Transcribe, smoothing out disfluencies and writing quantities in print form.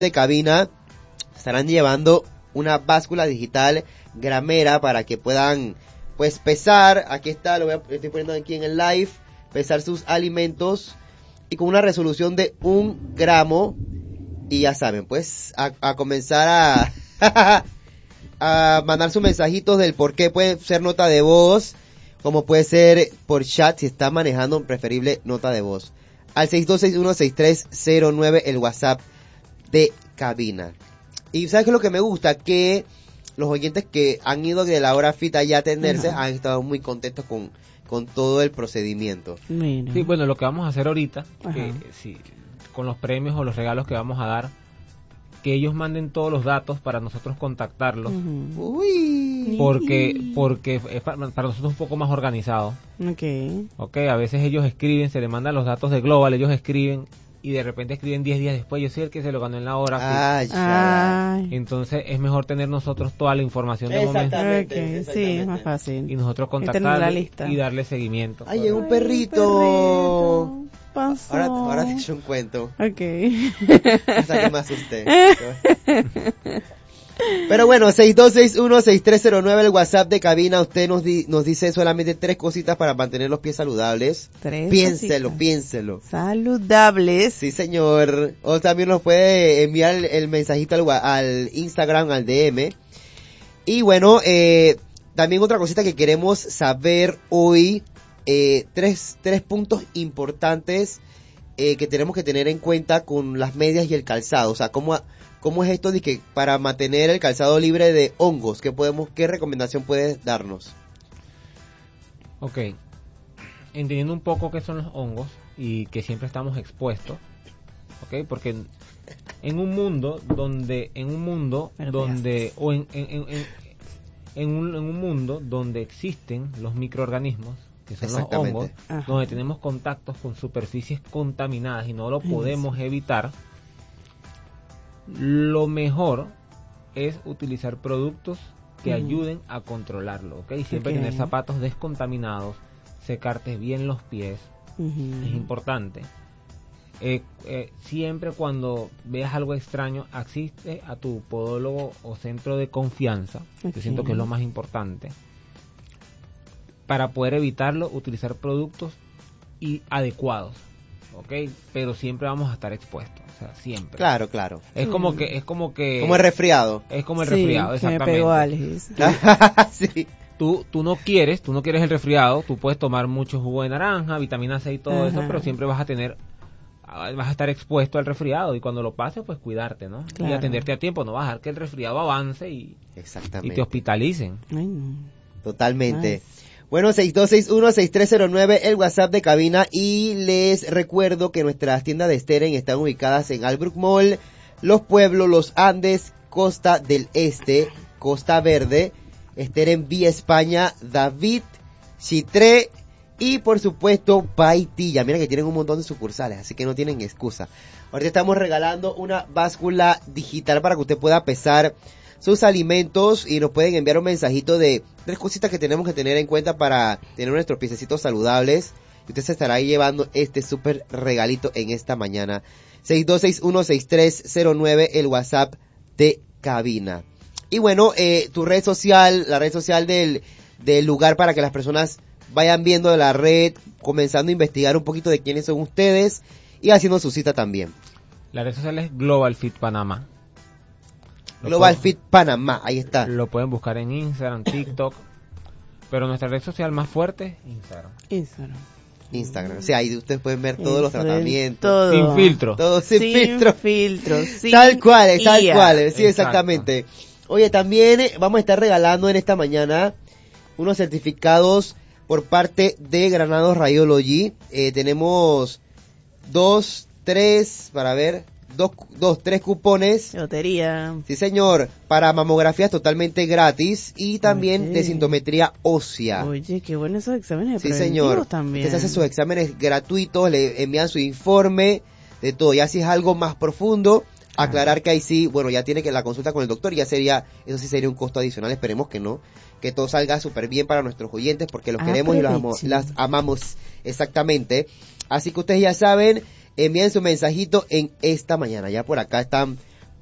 de cabina estarán llevando una báscula digital gramera para que puedan pues pesar, aquí está, estoy poniendo aquí en el live, pesar sus alimentos y con una resolución de 1 gramo y ya saben, pues a comenzar a mandar sus mensajitos del por qué, puede ser nota de voz, como puede ser por chat si está manejando, preferible nota de voz, al 62616309 el WhatsApp de cabina. Y ¿sabes qué es lo que me gusta? Que los oyentes que han ido de la hora fit allá a atenderse han estado muy contentos con todo el procedimiento. Mira. Sí, bueno, lo que vamos a hacer ahorita, sí, con los premios o los regalos que vamos a dar, que ellos manden todos los datos para nosotros contactarlos. Uy. Porque es para nosotros un poco más organizado. Ok, a veces ellos escriben, se les mandan los datos de Global, ellos escriben y de repente escriben 10 días después, yo soy el que se lo ganó en la hora. Entonces es mejor tener nosotros toda la información de momento. Sí, es más fácil. Y nosotros contactarle y darle seguimiento. ¡Ay, llegó un perrito! Pasó. Ahora te echo un cuento. Hasta que me asusté. Pero bueno, 62616309 el WhatsApp de cabina. Usted nos dice solamente 3 cositas para mantener los pies saludables. 3 Piénselo. Saludables. Sí, señor. O también nos puede enviar el mensajito al Instagram, al DM. Y bueno, también otra cosita que queremos saber hoy, 3 puntos importantes que tenemos que tener en cuenta con las medias y el calzado. O sea, ¿cómo es esto de que para mantener el calzado libre de hongos? ¿Qué recomendación puedes darnos? Ok, entendiendo un poco qué son los hongos y que siempre estamos expuestos, ok, porque en un mundo donde existen los microorganismos, que son los hongos, donde tenemos contactos con superficies contaminadas y no lo podemos evitar, lo mejor es utilizar productos que ayuden a controlarlo, ¿ok? Siempre tener zapatos descontaminados, secarte bien los pies, es importante. Siempre cuando veas algo extraño, asiste a tu podólogo o centro de confianza, yo siento que es lo más importante. Para poder evitarlo, utilizar productos adecuados, ¿ok? Pero siempre vamos a estar expuestos, o sea, siempre. Claro. Es como el resfriado. Es como el resfriado, exactamente. Me pegó Alex. Sí. Tú no quieres el resfriado, tú puedes tomar mucho jugo de naranja, vitamina C y todo eso, pero siempre vas a estar expuesto al resfriado y cuando lo pases, pues cuidarte, ¿no? Claro. Y atenderte a tiempo, no vas a dejar que el resfriado avance y te hospitalicen. Totalmente. Bueno, 62616309 el WhatsApp de cabina y les recuerdo que nuestras tiendas de Steren están ubicadas en Albrook Mall, Los Pueblos, Los Andes, Costa del Este, Costa Verde, Steren Vía España, David, Chitré y por supuesto Paitilla. Mira que tienen un montón de sucursales, así que no tienen excusa. Ahorita estamos regalando una báscula digital para que usted pueda pesar sus alimentos y nos pueden enviar un mensajito de 3 cositas que tenemos que tener en cuenta para tener nuestros piececitos saludables. Y usted se estará llevando este súper regalito en esta mañana. 62616309 el WhatsApp de cabina. Y bueno, tu red social, la red social del lugar para que las personas vayan viendo la red, comenzando a investigar un poquito de quiénes son ustedes y haciendo su cita también. La red social es Global Fit Panamá. Global Fit Panamá, ahí está. Lo pueden buscar en Instagram, TikTok, pero nuestra red social más fuerte es Instagram. O sea, ahí ustedes pueden ver todos los tratamientos. Todo. Sin filtro. Todo sin filtro. Sin tal cual, sí, Exacto. exactamente. Oye, también vamos a estar regalando en esta mañana unos certificados por parte de Granados Radiology. Tenemos 3 cupones. Lotería. Sí, señor, para mamografías totalmente gratis y también de sintometría ósea. Oye, qué bueno esos exámenes de Sí, señor. también. Usted hace sus exámenes gratuitos, le envían su informe de todo. Ya si es algo más profundo, aclarar que ahí sí, bueno, ya tiene que la consulta con el doctor, eso sí sería un costo adicional, esperemos que no, que todo salga súper bien para nuestros oyentes porque los queremos y las amamos exactamente. Así que ustedes ya saben, envíen su mensajito en esta mañana. Ya por acá están